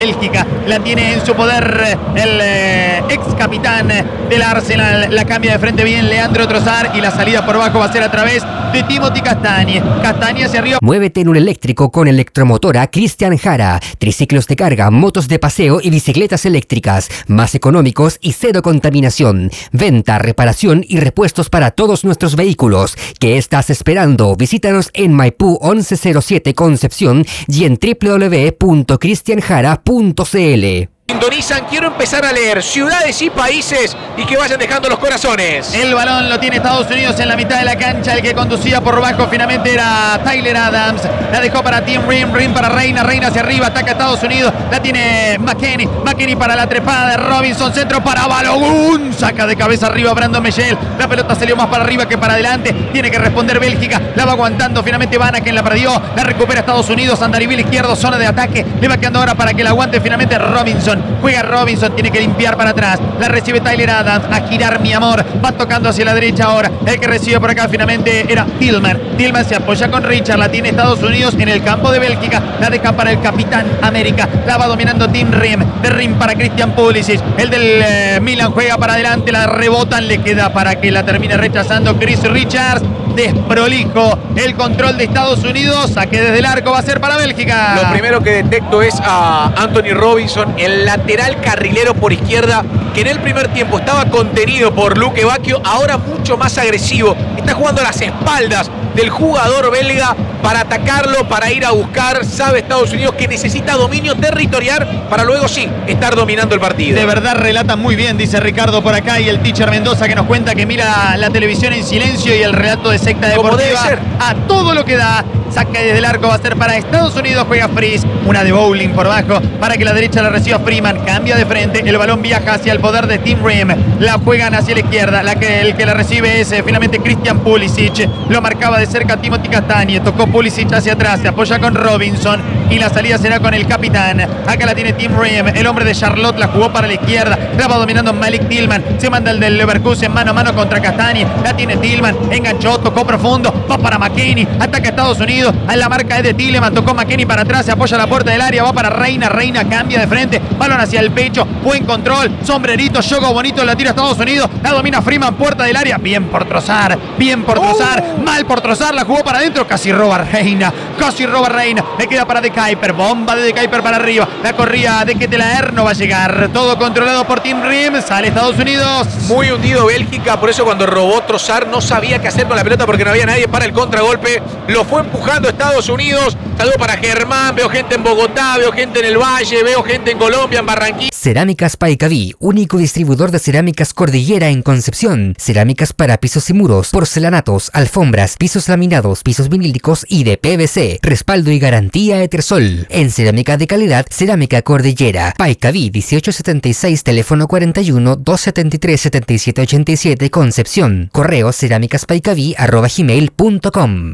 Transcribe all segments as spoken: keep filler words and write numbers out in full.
Bélgica, la tiene en su poder el eh, ex capitán del Arsenal, la cambia de frente bien Leandro Trossard y la salida por bajo va a ser a través de Timothy Castagne. Castagne hacia arriba. Muévete en un eléctrico con Electromotora Cristian Jara. Triciclos de carga, motos de paseo y bicicletas eléctricas, más económicos y cero contaminación. Venta, reparación y repuestos para todos nuestros vehículos. ¿Qué estás esperando? Visítanos en Maipú once cero siete Concepción y en w w w punto cristian jara punto c l. Sintonizan, quiero empezar a leer ciudades y países y que vayan dejando los corazones. El balón lo tiene Estados Unidos en la mitad de la cancha. El que conducía por bajo finalmente era Tyler Adams. La dejó para Tim Rim, Rim para Reina, Reina hacia arriba, ataca Estados Unidos. La tiene McKennie, McKennie para la trepada de Robinson, centro para Balogun. Saca de cabeza arriba Brandon Michel. La pelota salió más para arriba que para adelante. Tiene que responder Bélgica. La va aguantando finalmente Van, quien la perdió. La recupera Estados Unidos. Andaribil izquierdo, zona de ataque. Le va quedando ahora para que la aguante finalmente Robinson. Juega Robinson, tiene que limpiar para atrás. La recibe Tyler Adams. A girar mi amor. Va tocando hacia la derecha ahora. El que recibe por acá finalmente era Tillman. Tillman se apoya con Richard. La tiene Estados Unidos en el campo de Bélgica. La deja para el capitán América. La va dominando Tim Rim. De Rim para Christian Pulisic. El del eh, Milan juega para adelante. La rebotan. Le queda para que la termine rechazando Chris Richards. Desprolijo el control de Estados Unidos. Saque desde el arco va a ser para Bélgica. Lo primero que detecto es a Anthony Robinson, el lateral carrilero por izquierda, que en el primer tiempo estaba contenido por Luque Bacchio, ahora mucho más agresivo. Está jugando a las espaldas del jugador belga para atacarlo, para ir a buscar. Sabe Estados Unidos que necesita dominio territorial para luego sí estar dominando el partido. De verdad relata muy bien, dice Ricardo por acá, y el teacher Mendoza que nos cuenta que mira la televisión en silencio y el relato de secta deportiva. Como debe ser. A todo lo que da. Saca desde el arco, va a ser para Estados Unidos, juega Fries, una de bowling por abajo, para que la derecha la reciba Freeman, cambia de frente, el balón viaja hacia el poder de Tim Rim, la juegan hacia la izquierda, la que, el que la recibe es eh, finalmente Christian Pulisic, lo marcaba de cerca Timothy Castagne, tocó Pulisic hacia atrás, se apoya con Robinson, y la salida será con el capitán, acá la tiene Tim Rim, el hombre de Charlotte la jugó para la izquierda, la va dominando Malik Tillman, se manda el del Leverkusen mano a mano contra Castagne, la tiene Tillman, enganchó, tocó profundo, va para McKennie, ataca Estados Unidos, a la marca es de Tilleman, tocó McKennie para atrás, se apoya a la puerta del área, va para Reina, Reina cambia de frente, balón hacia el pecho, buen control, sombrerito, juego bonito, la tira Estados Unidos, la domina Freeman, puerta del área, bien por Trossard, bien por Trossard, uh. mal por Trossard, la jugó para adentro, casi roba Reina, casi roba Reina, le queda para De Kuyper, bomba de De Kuyper para arriba, la corría de Ketelaer, no va a llegar, todo controlado por Tim Rim, sale Estados Unidos. Muy hundido Bélgica, por eso cuando robó Trossard no sabía qué hacer con la pelota porque no había nadie para el contragolpe, lo fue empujando Estados Unidos. Saludo para Germán, veo gente en Bogotá, veo gente en el Valle, veo gente en Colombia, en Barranquilla. Cerámicas Paicaví, único distribuidor de cerámicas Cordillera en Concepción. Cerámicas para pisos y muros, porcelanatos, alfombras, pisos laminados, pisos vinílicos y de P V C. Respaldo y garantía Etersol. En cerámica de calidad, Cerámica Cordillera. Paicaví dieciocho setenta y seis, teléfono cuarenta y uno, doscientos setenta y tres, setenta y siete ochenta y siete, Concepción. Correo cerámicaspaicaví arroba gmail punto com.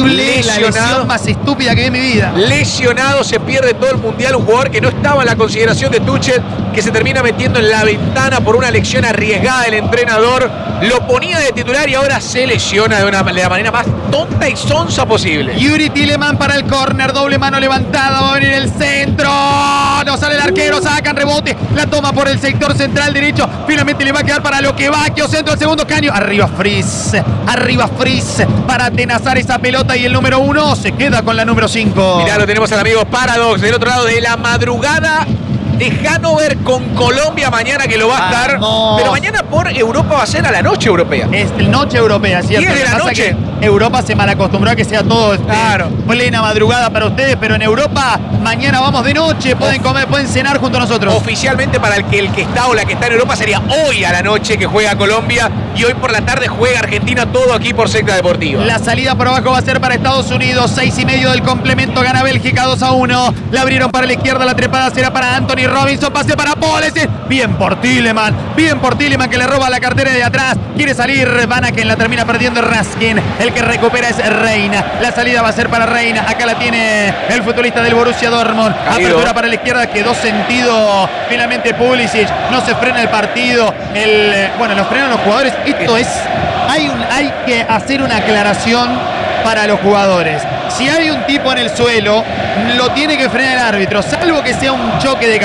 La lesión más estúpida que vi en mi vida. Lesionado, se pierde todo el mundial. Un jugador que no estaba en la consideración de Tuchel, que se termina metiendo en la ventana por una elección arriesgada del entrenador. Lo ponía de titular y ahora se lesiona de, una, de la manera más tonta y sonsa posible. Yuri Tilleman para el córner, doble mano levantada, va a venir el centro. No sale el arquero, sacan rebote, la toma por el sector central derecho. Finalmente le va a quedar para lo que va, que centro al segundo caño. Arriba Fries, arriba Fries para atenazar esa pelota. Y el número uno se queda con la número cinco. Mirá, lo tenemos al amigo Paradox del otro lado de la madrugada de Hannover con Colombia mañana, que lo va a estar. Vamos. Pero mañana por Europa va a ser a la noche europea. Es noche europea, ¿cierto? diez de la noche. Europa se malacostumbró a que sea todo este, claro. plena madrugada para ustedes, pero en Europa mañana vamos de noche, pueden comer, pueden cenar junto a nosotros. Oficialmente para el que el que está o la que está en Europa sería hoy a la noche que juega Colombia y hoy por la tarde juega Argentina, todo aquí por Secta Deportiva. La salida por abajo va a ser para Estados Unidos, seis y medio del complemento, gana Bélgica dos a uno. La abrieron para la izquierda, la trepada será para Anthony Robinson, pase para Pulisic, bien por Tilleman, bien por Tilleman que le roba la cartera de atrás, quiere salir Van, quien la termina perdiendo Raskin, el que recupera es Reina, la salida va a ser para Reina, acá la tiene el futbolista del Borussia Dortmund, Caído. Apertura para la izquierda, quedó sentido finalmente Pulisic, no se frena el partido, el, bueno, los frenan los jugadores, esto es, hay, un, hay que hacer una aclaración para los jugadores. Si hay un tipo en el suelo, lo tiene que frenar el árbitro, salvo que sea un choque de